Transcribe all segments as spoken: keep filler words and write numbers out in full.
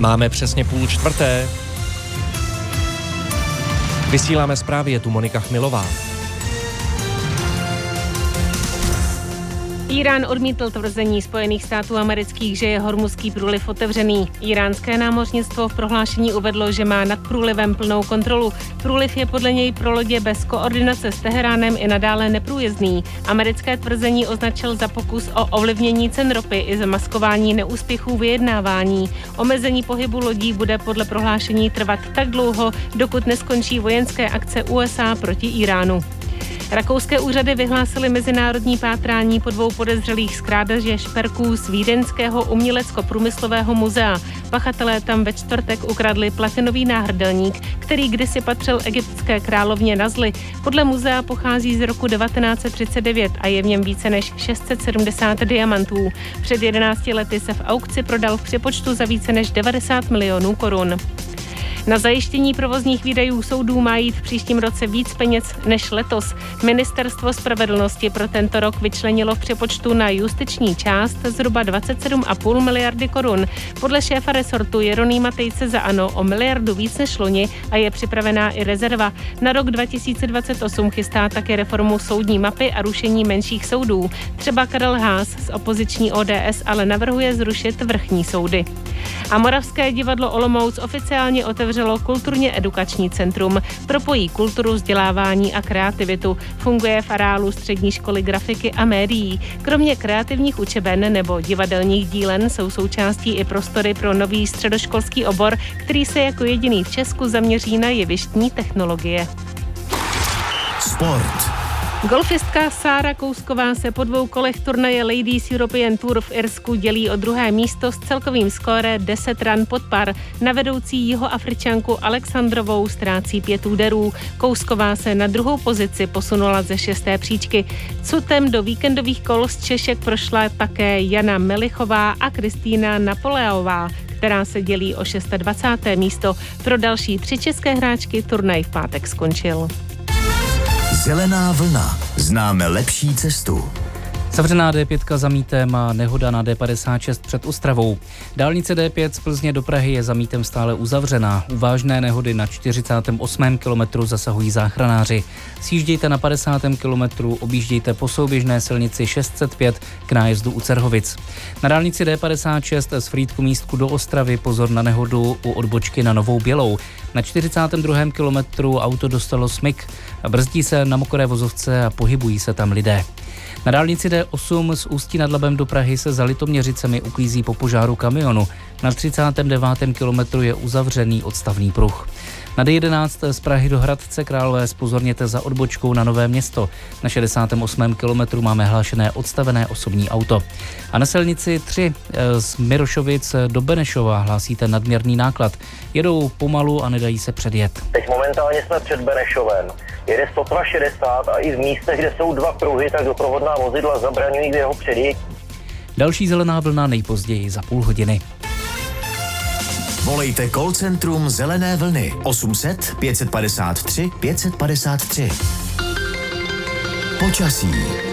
Máme přesně půl čtvrté. Vysíláme zprávy, je tu Monika Chmilová. Írán odmítl tvrzení Spojených států amerických, že je Hormuzský průliv otevřený. Íránské námořnictvo v prohlášení uvedlo, že má nad průlivem plnou kontrolu. Průliv je podle něj pro lodě bez koordinace s Teheránem i nadále neprůjezdný. Americké tvrzení označil za pokus o ovlivnění cen ropy i zamaskování neúspěchů vyjednávání. Omezení pohybu lodí bude podle prohlášení trvat tak dlouho, dokud neskončí vojenské akce U S A proti Íránu. Rakouské úřady vyhlásily mezinárodní pátrání po dvou podezřelých z krádeže šperků z vídeňského umělecko-průmyslového muzea. Pachatelé tam ve čtvrtek ukradli platinový náhrdelník, který kdysi patřil egyptské královně Nazli. Podle muzea pochází z roku devatenáct set třicet devět a je v něm více než šest set sedmdesát diamantů. Před jedenácti lety se v aukci prodal v přepočtu za více než devadesát milionů korun. Na zajištění provozních výdajů soudů má jít v příštím roce víc peněz než letos. Ministerstvo spravedlnosti pro tento rok vyčlenilo v přepočtu na justiční část zhruba dvacet sedm celá pět miliardy korun. Podle šéfa resortu Jeronýma Tejce za ANO o miliardu víc než loni a je připravená i rezerva. Na rok dva tisíce dvacet osm chystá také reformu soudní mapy a rušení menších soudů. Třeba Karel Haas z opoziční O D S ale navrhuje zrušit vrchní soudy. A Moravské divadlo Olomouc oficiálně otevřelo kulturně edukační centrum. Propojí kulturu, vzdělávání a kreativitu. Funguje v areálu střední školy grafiky a médií. Kromě kreativních učeben nebo divadelních dílen jsou součástí i prostory pro nový středoškolský obor, který se jako jediný v Česku zaměří na jevištní technologie. Sport. Golfistka Sára Kousková se po dvou kolech turnaje Ladies European Tour v Irsku dělí o druhé místo s celkovým skóre deset ran pod par. Na vedoucí Jihoafričanku Alexandrovou ztrácí pět úderů. Kousková se na druhou pozici posunula ze šesté příčky. Cutem do víkendových kol z Češek prošla také Jana Melichová a Kristýna Napoleová, která se dělí o dvacáté šesté místo. Pro další tři české hráčky turnaj v pátek skončil. Zelená vlna. Známe lepší cestu. Zavřená D pět za mýtem a nehoda na D padesát šest před Ostravou. Dálnice D pět z Plzně do Prahy je za mýtem stále uzavřená. U vážné nehody na čtyřicátém osmém kilometru zasahují záchranáři. Sjíždějte na padesátém kilometru, objíždějte po souběžné silnici šest set pět k nájezdu u Cerhovic. Na dálnici D padesát šest z Frýdku Místku do Ostravy pozor na nehodu u odbočky na Novou Bělou. Na čtyřicátém druhém kilometru auto dostalo smyk. Brzdí se na mokré vozovce a pohybují se tam lidé. Na dálnici D osm z Ústí nad Labem do Prahy se za Litoměřicemi uklízí po požáru kamionu. Na třicátém devátém kilometru je uzavřený odstavný pruh. Na D jedenáct z Prahy do Hradce Králové zpozorněte za odbočkou na Nové Město. Na šedesátém osmém kilometru máme hlášené odstavené osobní auto. A na silnici tři z Mirošovic do Benešova hlásíte nadměrný náklad. Jedou pomalu a nedají se předjet. Teď momentálně jsme před Benešovem. Jede sto šedesát a i v místech, kde jsou dva pruhy, tak doprovodná vozidla zabraňují v jeho předjetí. Další zelená vlna nejpozději za půl hodiny. Volejte call centrum Zelené vlny osm set pět padesát tři pět padesát tři. Počasí.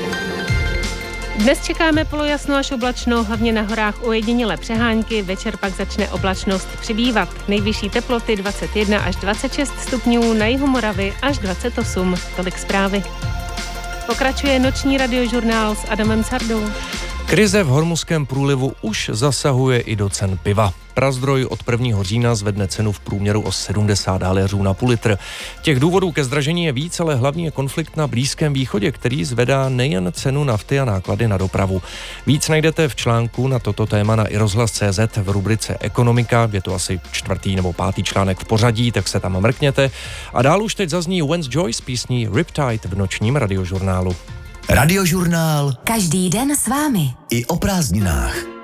Dnes čekáme polojasno až oblačno, hlavně na horách ojedinělé přehánky, večer pak začne oblačnost přibývat. Nejvyšší teploty dvacet jedna až dvacet šest stupňů, na jihu Moravy až dvacet osm. Tolik zprávy. Pokračuje noční radiožurnál s Adamem Sardou. Krize v Hormuzském průlivu už zasahuje i do cen piva. Prazdroj od prvního října zvedne cenu v průměru o sedmdesát haléřů na půl litr. Těch důvodů ke zdražení je víc, ale hlavně je konflikt na Blízkém východě, který zvedá nejen cenu nafty a náklady na dopravu. Víc najdete v článku na toto téma na iRozhlas tečka cé zet v rubrice Ekonomika. Je to asi čtvrtý nebo pátý článek v pořadí, tak se tam mrkněte. A dál už teď zazní Vance Joy s písní Riptide v nočním radiožurnálu. Radiožurnál. Každý den s vámi. I o prázdninách.